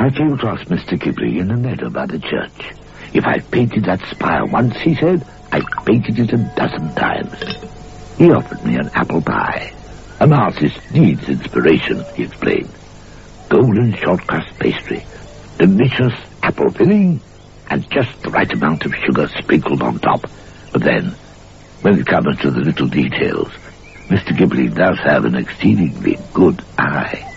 I came across Mr. Ghibli in a meadow by the church. If I've painted that spire once, he said, I've painted it 12 times. He offered me an apple pie. An artist needs inspiration, he explained. Golden short-crust pastry, delicious apple filling, and just the right amount of sugar sprinkled on top. But then, when it comes to the little details, Mr. Ghibli does have an exceedingly good eye.